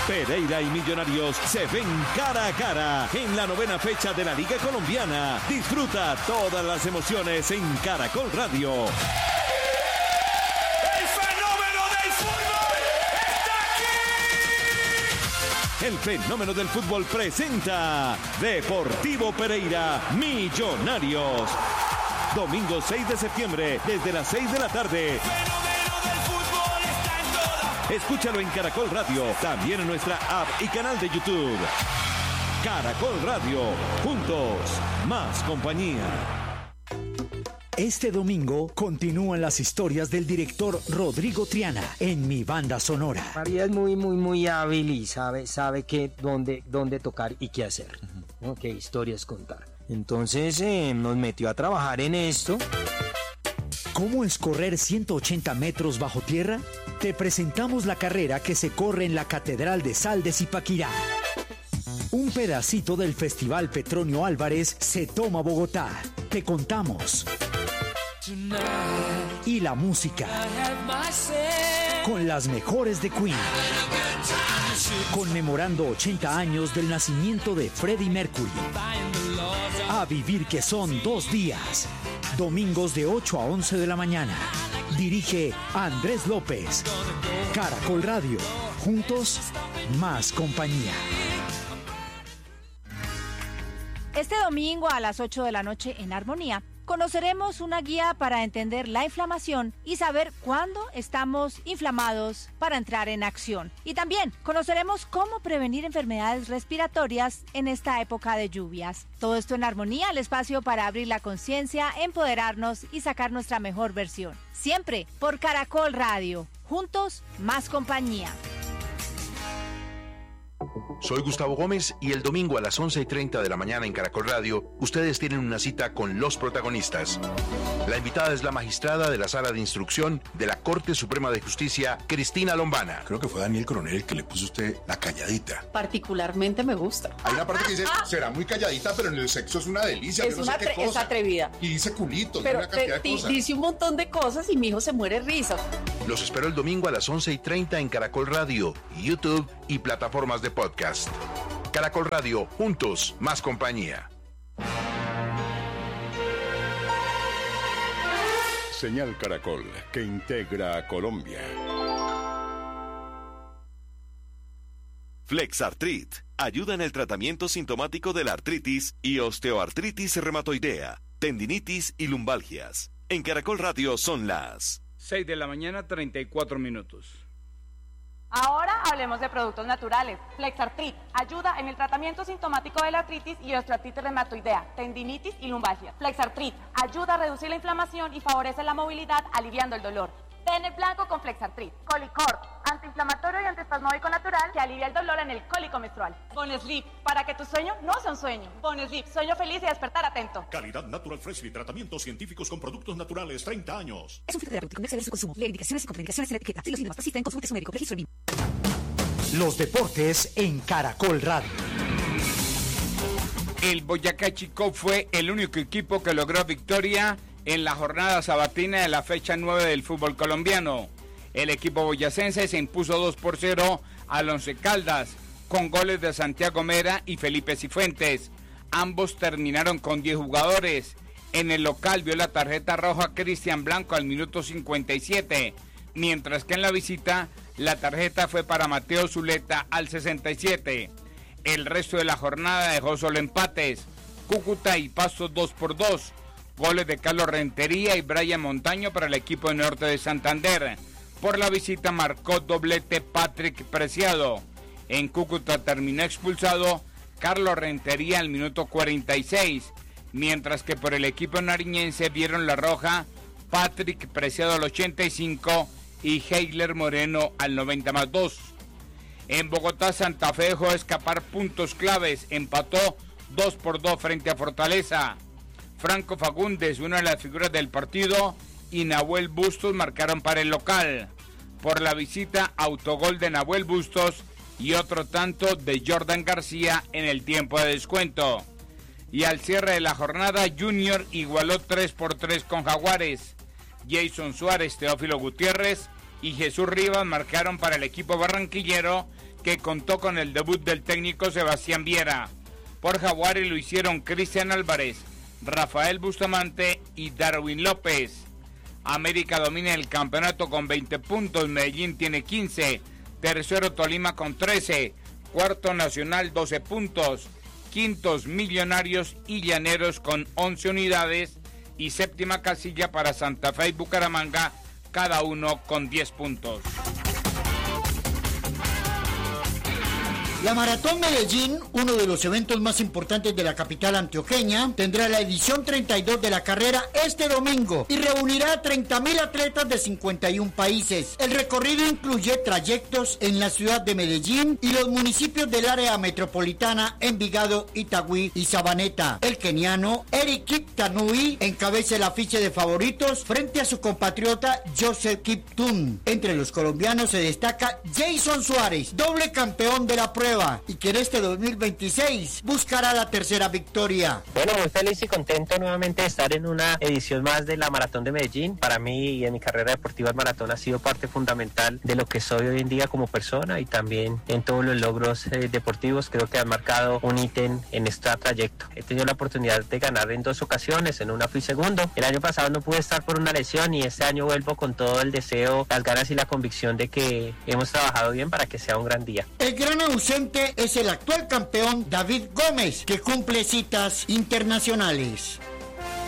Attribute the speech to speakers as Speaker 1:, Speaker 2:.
Speaker 1: Pereira y Millonarios se ven cara a cara en la 9ª fecha de la Liga Colombiana. Disfruta todas las emociones en Caracol Radio.
Speaker 2: ¡El fenómeno del fútbol está aquí!
Speaker 1: El fenómeno del fútbol presenta Deportivo Pereira Millonarios. Domingo 6 de septiembre, desde las 6 de la tarde. Escúchalo en Caracol Radio, también en nuestra app y canal de YouTube. Caracol Radio, juntos, más compañía.
Speaker 3: Este domingo continúan las historias del director Rodrigo Triana en Mi Banda Sonora.
Speaker 4: María es muy hábil y sabe que dónde tocar y qué hacer, ¿no? Qué historias contar. Entonces nos metió a trabajar en esto.
Speaker 3: ¿Cómo es correr 180 metros bajo tierra? Te presentamos la carrera que se corre en la Catedral de Sal de Zipaquirá. Un pedacito del Festival Petronio Álvarez se toma Bogotá. Te contamos. Y la música. Con las mejores de Queen. Conmemorando 80 años del nacimiento de Freddie Mercury. A vivir que son 2 días. Domingos de 8 a 11 de la mañana. Dirige Andrés López. Caracol Radio. Juntos, más compañía.
Speaker 5: Este domingo a las 8 de la noche en Armonía conoceremos una guía para entender la inflamación y saber cuándo estamos inflamados para entrar en acción. Y también conoceremos cómo prevenir enfermedades respiratorias en esta época de lluvias. Todo esto en Armonía, el espacio para abrir la conciencia, empoderarnos y sacar nuestra mejor versión. Siempre por Caracol Radio. Juntos, más compañía.
Speaker 6: Soy Gustavo Gómez y el domingo a las 11:30 de la mañana en Caracol Radio, ustedes tienen una cita con los protagonistas. La invitada es la magistrada de la Sala de Instrucción de la Corte Suprema de Justicia, Cristina Lombana.
Speaker 7: Creo que fue Daniel Coronel el que le puso a usted la calladita.
Speaker 8: Particularmente me gusta.
Speaker 7: Hay una parte que dice, será muy calladita, pero en el sexo es una delicia.
Speaker 8: Es, es atrevida.
Speaker 7: Y dice culitos,
Speaker 8: pero
Speaker 7: una cantidad de cosas.
Speaker 8: Dice un montón de cosas y mi hijo se muere risa.
Speaker 6: Los espero el domingo a las 11:30 en Caracol Radio, YouTube y plataformas de podcast. Caracol Radio, juntos, más compañía.
Speaker 9: Señal Caracol, que integra a Colombia.
Speaker 1: Flexartrit ayuda en el tratamiento sintomático de la artritis y osteoartritis reumatoidea, tendinitis y lumbalgias. En Caracol Radio son las
Speaker 10: 6 de la mañana, 34 minutos.
Speaker 11: Ahora hablemos de productos naturales. Flexartrit ayuda en el tratamiento sintomático de la artritis y osteoartritis reumatoidea, tendinitis y lumbalgia. Flexartrit ayuda a reducir la inflamación y favorece la movilidad, aliviando el dolor. Pene blanco con Flexartrit. Colicorp, antiinflamatorio y antiespasmódico natural que alivia el dolor en el cólico menstrual. Bonesleep, para que tu sueño no sea un sueño. Bonesleep, sueño feliz y despertar atento.
Speaker 12: Calidad Natural Freshly, tratamientos científicos con productos naturales, 30 años.
Speaker 13: Es un fitoterapéutico, no exceder su consumo. Lea indicaciones y contraindicaciones en la etiqueta. Si los síntomas persisten, consulte a su médico. Registro BIM.
Speaker 3: Los deportes en Caracol Radio.
Speaker 10: El Boyacá Chicó fue el único equipo que logró victoria en la jornada sabatina de la fecha 9 del fútbol colombiano. El equipo boyacense se impuso 2-0 al Once Caldas, con goles de Santiago Mera y Felipe Cifuentes. Ambos terminaron con 10 jugadores. En el local vio la tarjeta roja Cristian Blanco al minuto 57, mientras que en la visita la tarjeta fue para Mateo Zuleta al 67. El resto de la jornada dejó solo empates. Cúcuta y Pasto 2-2. Goles de Carlos Rentería y Brian Montaño para el equipo de Norte de Santander. Por la visita marcó doblete Patrick Preciado. En Cúcuta terminó expulsado Carlos Rentería al minuto 46, mientras que por el equipo nariñense vieron la roja Patrick Preciado al 85 y Heiler Moreno al 90+2. En Bogotá, Santa Fe dejó escapar puntos claves, empató 2-2 frente a Fortaleza. Franco Fagundes, una de las figuras del partido, y Nahuel Bustos marcaron para el local. Por la visita, autogol de Nahuel Bustos y otro tanto de Jordan García en el tiempo de descuento. Y al cierre de la jornada, Junior igualó 3-3 con Jaguares. Jason Suárez, Teófilo Gutiérrez y Jesús Rivas marcaron para el equipo barranquillero, que contó con el debut del técnico Sebastián Viera. Por Jaguares lo hicieron Cristian Álvarez, Rafael Bustamante y Darwin López. América domina el campeonato con 20 puntos, Medellín tiene 15, tercero Tolima con 13, cuarto Nacional 12 puntos, quintos Millonarios y Llaneros con 11 unidades y séptima casilla para Santa Fe y Bucaramanga, cada uno con 10 puntos.
Speaker 14: La Maratón Medellín, uno de los eventos más importantes de la capital antioqueña, tendrá la edición 32 de la carrera este domingo y reunirá a 30.000 atletas de 51 países. El recorrido incluye trayectos en la ciudad de Medellín y los municipios del área metropolitana, Envigado, Itagüí y Sabaneta. El keniano Eric Kiptanui encabeza el afiche de favoritos frente a su compatriota Joseph Kiptum. Entre los colombianos se destaca Jason Suárez, doble campeón de la prueba, y que en este 2026 buscará la tercera victoria.
Speaker 15: Bueno, muy feliz y contento nuevamente de estar en una edición más de la Maratón de Medellín. Para mí y en mi carrera deportiva el maratón ha sido parte fundamental de lo que soy hoy en día como persona y también en todos los logros deportivos. Creo que han marcado un ítem en este trayecto. He tenido la oportunidad de ganar en 2 ocasiones, en una fui segundo. El año pasado no pude estar por una lesión y este año vuelvo con todo el deseo, las ganas y la convicción de que hemos trabajado bien para que sea un gran día.
Speaker 14: El gran ausente es el actual campeón David Gómez, que cumple citas internacionales.